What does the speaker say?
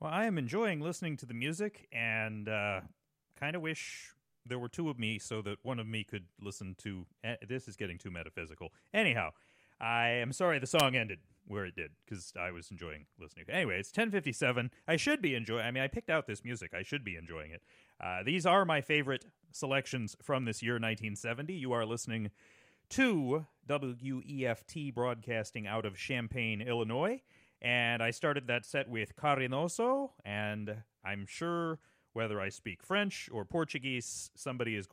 Well, I am enjoying listening to the music and kind of wish there were two of me so that one of me could listen to. This is getting too metaphysical. Anyhow, I am sorry the song ended where it did because I was enjoying listening. Anyway, it's 10:57. I should be enjoying. I mean, I picked out this music. I should be enjoying it. These are my favorite selections from this year, 1970. You are listening to WEFT broadcasting out of Champaign, Illinois. And I started that set with Carinoso, and I'm sure whether I speak French or Portuguese, somebody is